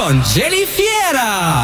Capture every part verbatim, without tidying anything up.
con Jenny Fiera.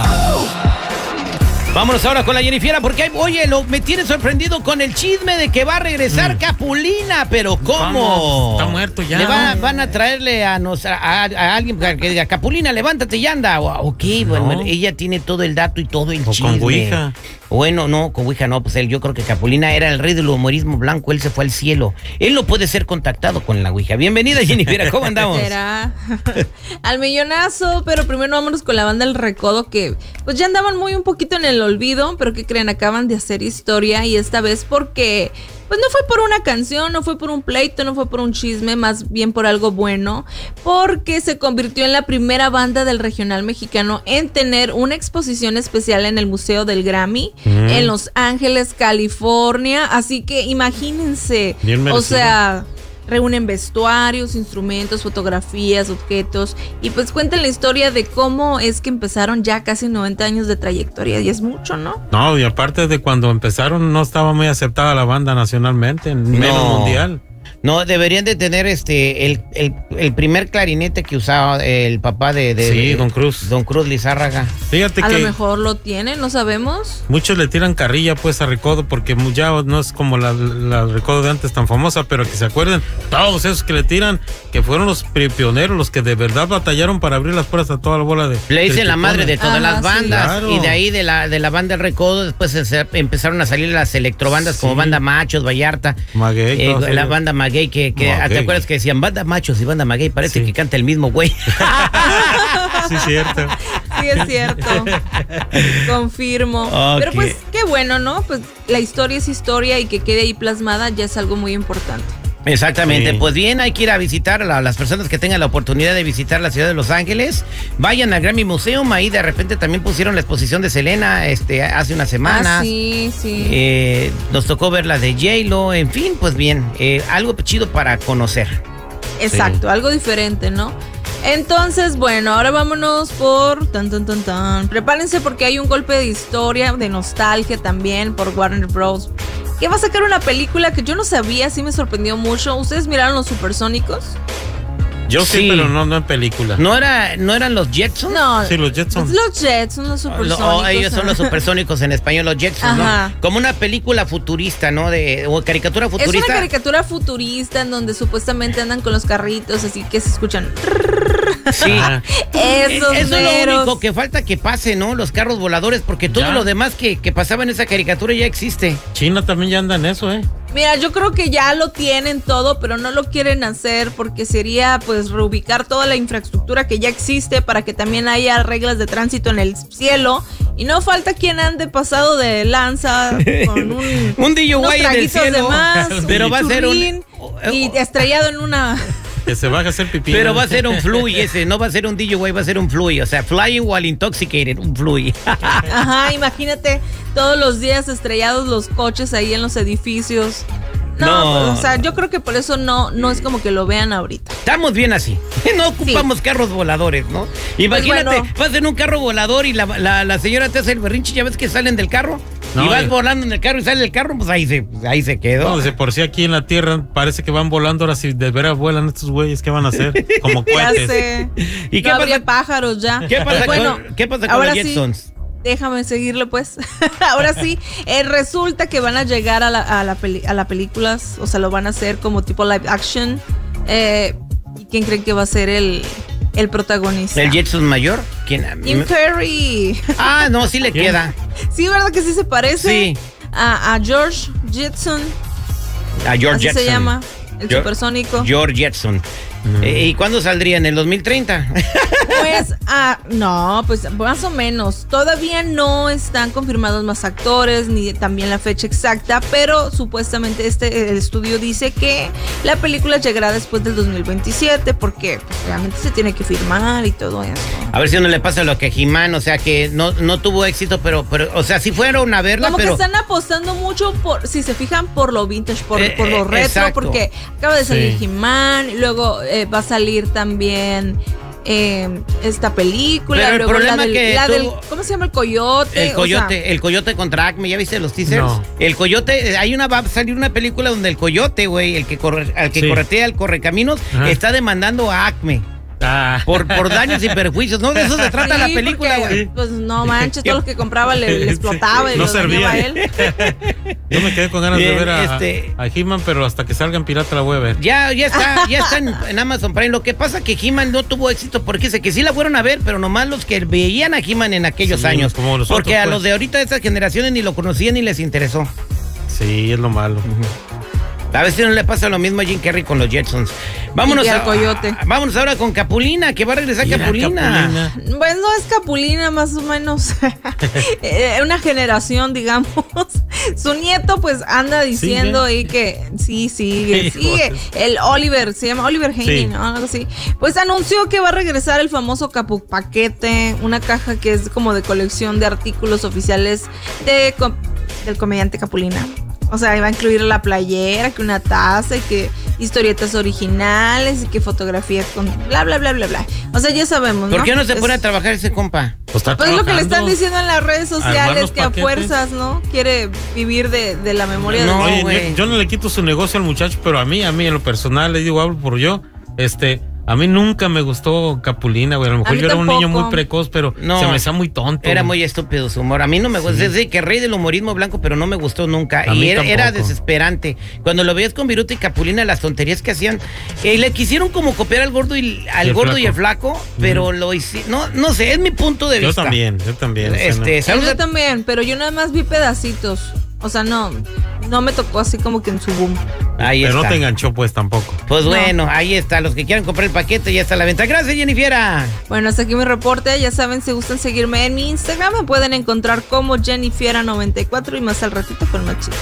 Vámonos ahora con la Jennifiera porque, oye, lo, me tiene sorprendido con el chisme de que va a regresar mm. Capulina, pero ¿cómo? Vamos, está muerto ya. Le va, van a traerle a, nos, a, a, a alguien que diga, Capulina, levántate y anda. Ok, no. Bueno, ella tiene todo el dato y todo el o chisme. con Ouija. Bueno, no, con Ouija no, pues él, yo creo que Capulina era el rey del humorismo blanco, él se fue al cielo. Él no puede ser contactado con la Ouija. Bienvenida, Jennifiera, ¿cómo andamos? Será al millonazo, pero primero vámonos con la banda El Recodo, que pues ya andaban muy un poquito en el olvido, pero ¿qué creen? Acaban de hacer historia y esta vez porque pues no fue por una canción, no fue por un pleito, no fue por un chisme, más bien por algo bueno, porque se convirtió en la primera banda del regional mexicano en tener una exposición especial en el Museo del Grammy mm. en Los Ángeles, California, así que imagínense, o sea, reúnen vestuarios, instrumentos, fotografías, objetos y pues cuentan la historia de cómo es que empezaron ya casi noventa años de trayectoria y es mucho, ¿no? No, y aparte de cuando empezaron no estaba muy aceptada la banda nacionalmente, menos no. mundial. No, deberían de tener este el, el, el primer clarinete que usaba el papá de, de sí, de, Don Cruz. Don Cruz Lizárraga. Fíjate a que lo mejor lo tienen, no sabemos. Muchos le tiran carrilla pues a Recodo porque ya no es como la, la Recodo de antes tan famosa, pero que se acuerden todos esos que le tiran, que fueron los pioneros, los que de verdad batallaron para abrir las puertas a toda la bola de... Le dicen la madre de todas Ajá, las bandas, sí, claro. Y de ahí de la de la banda El Recodo después se, empezaron a salir las electrobandas sí. como Banda Machos, Vallarta, Maguey, eh, la sí. banda Maguey que, que ¿te acuerdas que decían Banda Machos y Banda Maguey? Parece sí. que canta el mismo güey. Sí, es cierto. Sí, es cierto. Confirmo. Okay. Pero pues qué bueno, ¿no? Pues la historia es historia y que quede ahí plasmada ya es algo muy importante. Exactamente, sí. Pues bien, hay que ir a visitar a las personas que tengan la oportunidad de visitar la ciudad de Los Ángeles, vayan al Grammy Museum, ahí de repente también pusieron la exposición de Selena este, hace unas semanas. Ah, sí, sí. Eh, nos tocó ver la de J-Lo, en fin, pues bien, eh, algo chido para conocer. Exacto, sí. Algo diferente, ¿no? Entonces, bueno, ahora vámonos por tan tan tan tan. Prepárense porque hay un golpe de historia, de nostalgia también por Warner Bros. Que va a sacar una película que yo no sabía, sí me sorprendió mucho. ¿Ustedes miraron Los Supersónicos? Yo sí, sí, pero no, no en película. ¿No era, no eran los Jetsons? No. Sí, los Jetsons. Los Jetsons, los Supersónicos. Oh, ellos son los Supersónicos en español, los Jetsons, ¿no? Como una película futurista, ¿no? De, o caricatura futurista. Es una caricatura futurista en donde supuestamente andan con los carritos, así que se escuchan... Sí. Esos Eso es lo único que falta que pase, ¿no? Los carros voladores, porque todo ya. lo demás que, que pasaba en esa caricatura ya existe. China también ya anda en eso, ¿eh? Mira, yo creo que ya lo tienen todo, pero no lo quieren hacer porque sería pues reubicar toda la infraestructura que ya existe para que también haya reglas de tránsito en el cielo y no falta quien ande pasado de lanza con un, un D J en el cielo, de más, pero un va a ser un y estrellado en una que se baja a hacer pipí. Pero va a ser un fluy ese, no va a ser un D J, va a ser un fluy, o sea, flying while intoxicated, un fluy. Ajá, imagínate todos los días estrellados los coches ahí en los edificios. No, no. Pues, o sea, yo creo que por eso no, no es como que lo vean ahorita. Estamos bien así. No ocupamos sí. carros voladores, ¿no? Imagínate, pues bueno. vas en un carro volador y la, la, la señora te hace el berrinche, ya ves que salen del carro. No, y vas eh. volando en el carro y sale el carro, pues ahí se, ahí se quedó. No, de por sí aquí en la tierra parece que van volando, ahora si de veras vuelan estos güeyes, ¿qué van a hacer? Como cohetes. Ya sé. ¿Y qué no pasa? pájaros ya. ¿Qué pasa bueno, con, ¿qué pasa con los Jetsons? Sí. Déjame seguirle pues. Ahora sí, eh, resulta que van a llegar a la, a, la peli, a la película, o sea, lo van a hacer como tipo live action. Eh, ¿Y quién creen que va a ser el, el protagonista? ¿El Jetson mayor? ¿Quién? Jim Carrey. Ah, no, sí le ¿Quién? queda. Sí, ¿verdad que sí se parece? Sí. A, a George Jetson. A George Así Jetson. se llama, el George, supersónico. George Jetson. Mm. ¿Y cuándo saldría? ¿En el dos mil treinta? Pues, ah, no, pues más o menos. Todavía no están confirmados más actores, ni también la fecha exacta, pero supuestamente este el estudio dice que la película llegará después del dos mil veintisiete, porque pues, realmente se tiene que firmar y todo eso. A ver si no le pasa lo que a He-Man, o sea, que no, no tuvo éxito, pero, pero, o sea, sí fueron a verla, Como pero... que están apostando mucho, por, si se fijan, por lo vintage, por, eh, por lo retro, exacto. Porque acaba de salir sí. He-Man, y luego eh, va a salir también... Eh, esta película, pero el luego problema la del, que la tuvo, del, ¿cómo se llama? El Coyote. El Coyote, o sea, el Coyote contra Acme, ¿ya viste los teasers? No. El Coyote, hay una, va a salir una película donde el Coyote, güey, el que corre, al que sí. corretea el correcaminos, Ajá. está demandando a Acme. Ah. Por, por daños y perjuicios. No, de eso se trata sí, la película, güey. Pues no manches, todo lo que compraba le, le explotaba y no lo servía a él. Yo me quedé con ganas Bien, de ver a, este, a He-Man, pero hasta que salga en pirata la voy a ver. Ya, ya está, ya está en, en Amazon Prime. Lo que pasa que He-Man no tuvo éxito porque dice que sí la fueron a ver, pero nomás los que veían a He-Man en aquellos sí, años. Como los porque otros, a pues. los de ahorita de esas generaciones ni lo conocían ni les interesó. Sí, es lo malo. Uh-huh. A ver si no le pasa lo mismo a Jim Carrey con los Jetsons. Vámonos, a, Coyote. vámonos ahora con Capulina, que va a regresar Mira, Capulina. Capulina. Pues no es Capulina, más o menos. Una generación, digamos. Su nieto, pues anda diciendo ahí que sí, sigue, sigue. El Oliver, se llama Oliver Haney, sí. ¿no? Algo así. Pues anunció que va a regresar el famoso Capu Paquete, una caja que es como de colección de artículos oficiales de, del comediante Capulina. O sea, iba a incluir la playera, que una taza, y que historietas originales, y que fotografía con bla, bla, bla, bla, bla. O sea, ya sabemos, ¿no? ¿Por qué no se es... pone a trabajar ese compa? Pues, está pues lo que le están diciendo en las redes sociales, que paquetes. a fuerzas, ¿no? Quiere vivir de, de la memoria no, de... No, yo, yo no le quito su negocio al muchacho, pero a mí, a mí en lo personal, le digo, hablo por yo, este... A mí nunca me gustó Capulina, güey. A lo mejor a yo era tampoco. un niño muy precoz, pero no, se me hacía muy tonto. Era muy estúpido su humor. A mí no me gusta. Sí. Es de que rey del humorismo blanco, pero no me gustó nunca. A y era, era desesperante. Cuando lo veías con Viruta y Capulina, las tonterías que hacían. Eh, le quisieron como copiar al gordo y al gordo flaco. y el flaco, pero mm. lo hicieron. No, no sé, es mi punto de vista. Yo también, yo también. Este, o sea, no. Yo también, pero yo nada más vi pedacitos. O sea, no, no me tocó así como que en su boom. Ahí Pero está. no te enganchó pues tampoco. Pues no. bueno, ahí está. Los que quieran comprar el paquete ya está a la venta. Gracias, Jennifiera. Bueno, hasta aquí mi reporte. Ya saben, si gustan seguirme en mi Instagram, me pueden encontrar como Jennifiera noventa y cuatro y más al ratito con más chicos.